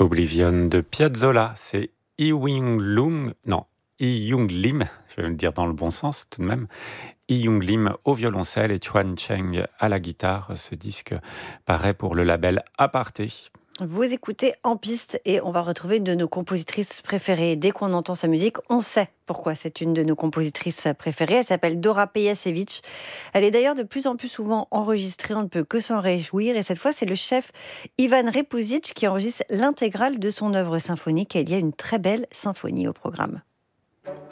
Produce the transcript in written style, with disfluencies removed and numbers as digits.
Oblivion de Piazzolla, c'est Yi-Wing Lung, non, Yi-Young Lim, je vais le dire dans le bon sens tout de même, Yi-Young Lim au violoncelle et Chuan Cheng à la guitare. Ce disque paraît pour le label Aparté. Vous écoutez En Piste et on va retrouver une de nos compositrices préférées. Dès qu'on entend sa musique, on sait pourquoi c'est une de nos compositrices préférées. Elle s'appelle Dora Pejacevic. Elle est d'ailleurs de plus en plus souvent enregistrée, on ne peut que s'en réjouir. Et cette fois, c'est le chef Ivan Repuzic qui enregistre l'intégrale de son œuvre symphonique. Et il y a une très belle symphonie au programme.